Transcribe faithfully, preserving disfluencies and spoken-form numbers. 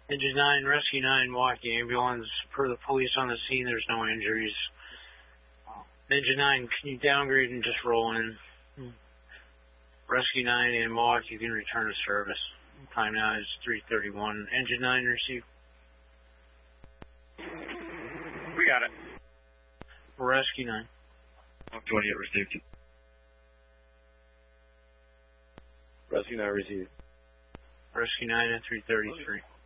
Engine nine, Rescue nine, walk the ambulance. Per the police on the scene, there's no injuries. Engine nine, can you downgrade and just roll in? Rescue nine and walk, you can return to service. Time now is three thirty-one. Engine nine, receive. We got it. Rescue nine. twenty-eight, received. Rescue nine, received. Rescue nine at three thirty-three.